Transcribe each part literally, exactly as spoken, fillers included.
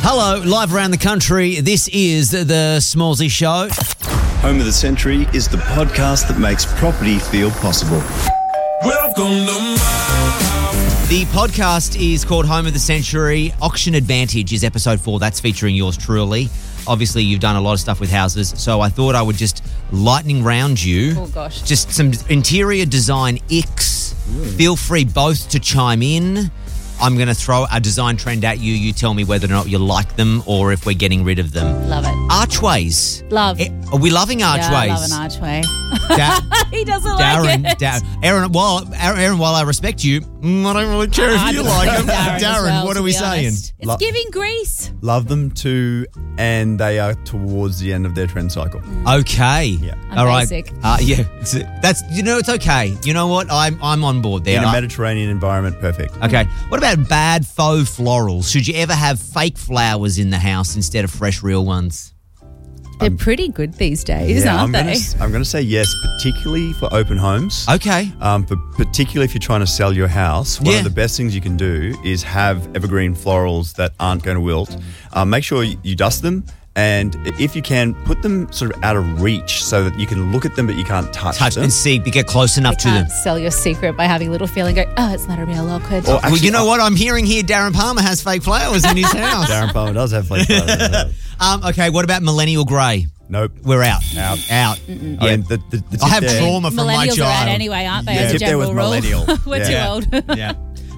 Hello, live around the country. This is the Smallsy Show. Home of the Century is the podcast that makes property feel possible. Welcome to my... The podcast is called Home of the Century. Auction Advantage is episode four. That's featuring yours truly. Obviously, you've done a lot of stuff with houses, so I thought I would just lightning round you. Oh, gosh. Just some interior design icks. Mm. Feel free both to chime in. I'm going to throw a design trend at you. You tell me whether or not you like them or if we're getting rid of them. Love it. Archways. Love. Eh, Are we loving archways? Yeah, I love an archway. Da- he doesn't Darren, like it. Darren, Aaron, while, Aaron, while I respect you, mm, I don't really care if I you do like them. Darren, as Darren, well, what to are we be saying? honest. It's Lo- giving grease. Love them too, and they are towards the end of their trend cycle. Okay. Yeah. I'm All right. basic. Uh, yeah. It's, that's you know it's okay. You know what? I'm I'm on board there. In a I- Mediterranean environment, perfect. okay. What about bad faux florals? Should you ever have fake flowers in the house instead of fresh, real ones? They're pretty good these days, Yeah, aren't I'm they? Gonna, I'm going to say yes, particularly for open homes. Okay. Um, but particularly if you're trying to sell your house, one Yeah. of the best things you can do is have evergreen florals that aren't going to wilt. Um, make sure you, you dust them, and if you can, put them sort of out of reach so that you can look at them but you can't touch, Touch them. and see. Get close enough You to them. can't sell your secret by having a little feeling go, oh, it's not a real orchid. Or Well, actually, you know what? I'm hearing here Darren Palmer has fake flowers in his house. Darren Palmer does have flake flowers. Um, okay, what about millennial grey? Nope. We're out. Out. Out. I mean, the, the, the I have tip there- trauma from my Millennials are out child. anyway, aren't they? Yeah. As a Tip there was general rule. millennial. We're Yeah. too old. Yeah.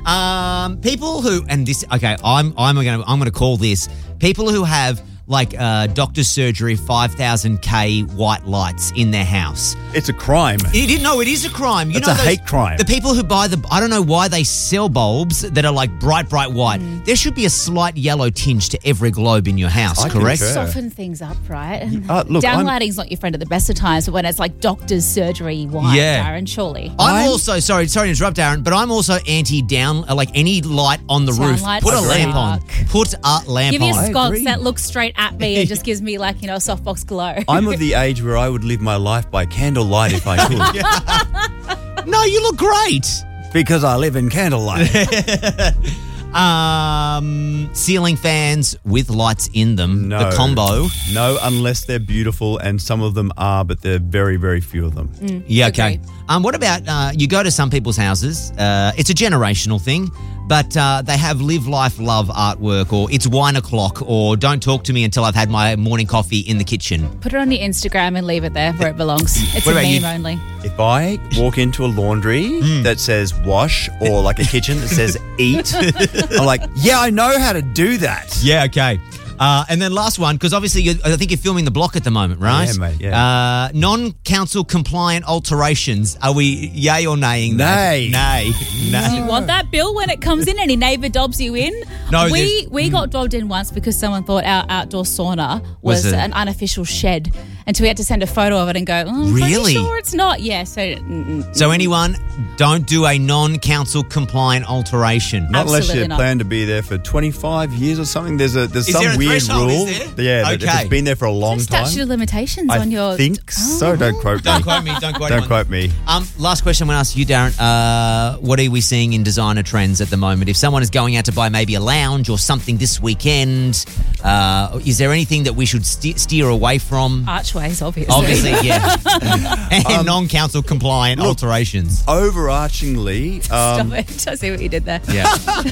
Um, people who and this okay, I'm I'm gonna I'm gonna call this people who have like uh, doctor's surgery five thousand K white lights in their house. It's a crime. You didn't know it is a crime. You It's know a those- hate crime. The people who buy the I don't know why they sell bulbs that are like bright bright white. Mm. There should be a slight yellow tinge to every globe in your house. I correct? concur. Soften things up, right? And Uh, look, I'm- downlighting's not your friend at the best of times, but when it's like doctor's surgery white, Yeah. Darren, surely. I'm I'm- also sorry, sorry to interrupt, Darren, but I'm also anti down like any light on the roof. Downlights Put a suck. lamp on. Put a lamp Give me a on. I sconce agree. that looks straight at me and just gives me like, you know, a softbox glow. I'm of the age where I would live my life by candlelight if I could. No, you look great. Because I live in candlelight. Um, ceiling fans with lights in them. No. The combo. No, unless they're beautiful, and some of them are, but they're very, very few of them. Yeah, okay. Agree. Um, what about uh, you go to some people's houses? Uh, it's a generational thing, but uh, they have live, life, love artwork, or it's wine o'clock, or don't talk to me until I've had my morning coffee in the kitchen. Put it on your Instagram and leave it there where it belongs. It's What a about you? meme only. If I walk into a laundry that says wash, or like a kitchen that says eat, I'm like, yeah, I know how to do that. Yeah, okay. Uh, and then last one, because obviously you I think you're filming the block at the moment, right? Yeah, mate, yeah. Uh, non-council compliant alterations. Are we yay or naying that? Nay. Nay. Do Nay. you want that bill when it comes in? Any neighbour dobs you in? No, we there's- we got dobbed in once because someone thought our outdoor sauna Was was, it? an unofficial shed, and so we had to send a photo of it and go, oh, I'm pretty Really? sure it's not. Yeah, so mm-mm. So anyone, don't do a non-council compliant alteration. Not unless Absolutely you not. plan to be there for twenty-five years or something. There's a there's Is some there a weird threshold, is rule. there? Yeah, that if Okay. it's been there for a long There's time. statute of limitations I on your. think so. Don't quote me. Don't quote me. Don't quote Don't anyone. quote me. Um, last question I'm going to ask you, Darren. Uh, what are we seeing in designer trends at the moment? If someone is going out to buy maybe a lounge or something this weekend, uh, is there anything that we should ste- steer away from? Archways, obviously. Obviously, yeah. and non-council compliant alterations. Overarchingly, Stop um, it. I see what you did there. Yeah.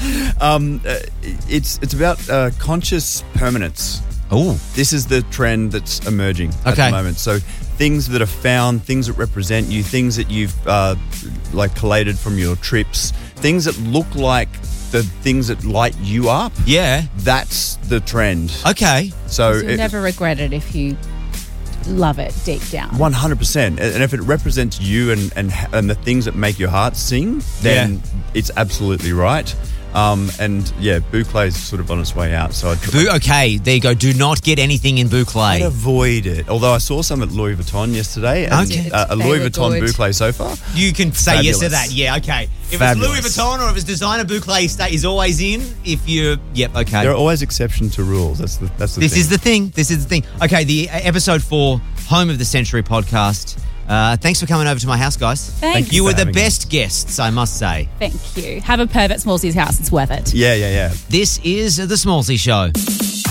um, uh, it's it's about uh, conscious permanence. Oh, This is the trend that's emerging at Okay. the moment. So things that are found, things that represent you, things that you've uh, like collated from your trips, things that look like the things that light you up. yeah. That's the trend. Okay. So You'll it- never regret it if you love it deep down. one hundred percent. And if it represents you and, and, and the things that make your heart sing, then Yeah. it's absolutely right. Um, and yeah, Boucle is sort of on its way out. So I'd, Boo- okay, there you go. Do not get anything in I'd Boucle. avoid it. Although I saw some at Louis Vuitton yesterday. And Okay. uh, a They Louis look Vuitton good. Boucle sofa. You can say yes to Fabulous. that. Yeah, okay. If Fabulous. it's Louis Vuitton or if it's designer Boucle, state is always in. If you, yep, okay. There are always exceptions to rules. That's the that's the This thing. is the thing. This is the thing. Okay, the uh, episode four, Home of the Century podcast. Uh, thanks for coming over to my house, guys. Thanks. You for were the having me. best guests, I must say. Thank you. Have a pervert Smallsy's house. It's worth it. Yeah, yeah, yeah. This is the Smallsy Show.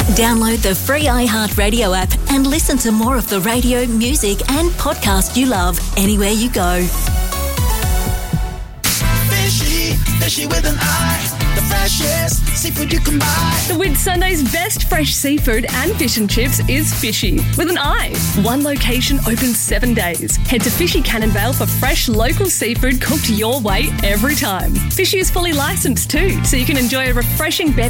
Download the free iHeartRadio app and listen to more of the radio, music and podcast you love anywhere you go. Fishy, fishy with an I. The freshest seafood you can buy. The Whitsunday's best fresh seafood and fish and chips is Fishy with an I. One location open seven days. Head to Fishy Cannonvale for fresh local seafood cooked your way every time. Fishy is fully licensed too, so you can enjoy a refreshing beverage